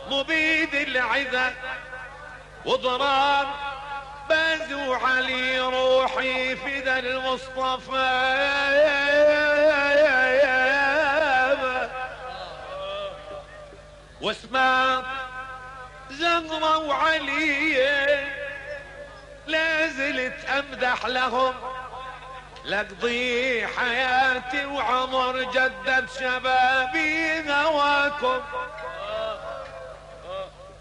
مبيد العذا وضرار بازو علي روحي فدا المصطفى واسمع زغرة وعلي لازلت امدح لهم لقضي حياتي وعمر جدد شبابي هواكم